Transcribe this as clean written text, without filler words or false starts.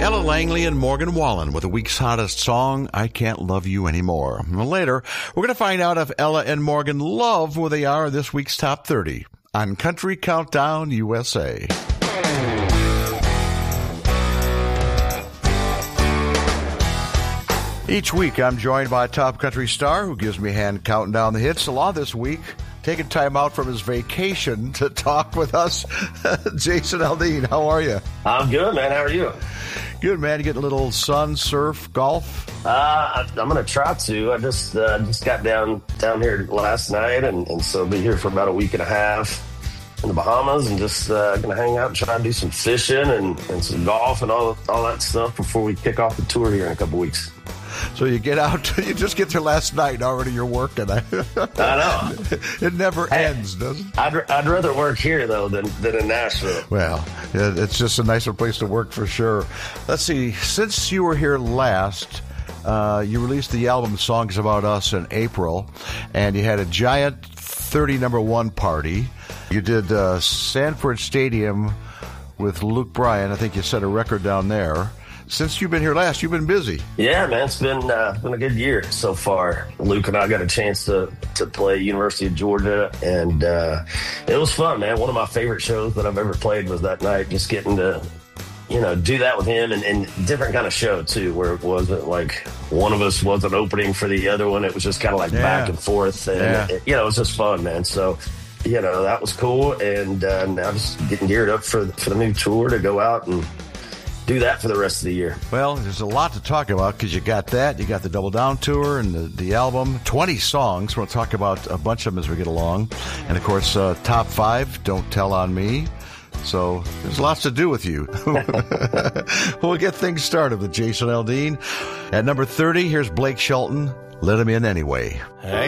Ella Langley and Morgan Wallen with the week's hottest song, I Can't Love You Anymore. Later, we're going to find out if Ella and Morgan love where they are in this week's Top 30 on Country Countdown USA. Each week, I'm joined by a top country star who gives me a hand counting down the hits. Along this week, taking time out from his vacation to talk with us, Jason Aldean. How are you? I'm good, man. How are you? Good, man. You getting a little sun, surf, golf? I'm going to try to. I just got down here last night, and so I'll be here for about a week and a half in the Bahamas, and just going to hang out and try and do some fishing and some golf and all that stuff before we kick off the tour here in a couple weeks. So you get out, you just get there last night, already you're working. I know. It never ends, does it? I'd rather work here, though, than in Nashville. Well, it's just a nicer place to work for sure. Let's see, since you were here last, you released the album Songs About Us in April, and you had a giant 30 number one party. You did Sanford Stadium with Luke Bryan. I think you set a record down there. Since you've been here last, you've been busy. Yeah, man, it's been a good year so far. Luke and I got a chance to play University of Georgia, and it was fun, man. One of my favorite shows that I've ever played was that night, just getting to, do that with him, and different kind of show, too, where it wasn't like one of us wasn't opening for the other one. It was just kind of like back and forth, and, it was just fun, man. So, that was cool, and now just getting geared up for the new tour to go out and do that for the rest of the year. Well, there's a lot to talk about because you got that. You got the Double Down Tour and the album. 20 songs. We'll talk about a bunch of them as we get along. And, of course, Top 5, Don't Tell on Me. So there's lots to do with you. We'll get things started with Jason Aldean. At number 30, here's Blake Shelton, Let Him In Anyway. Hey.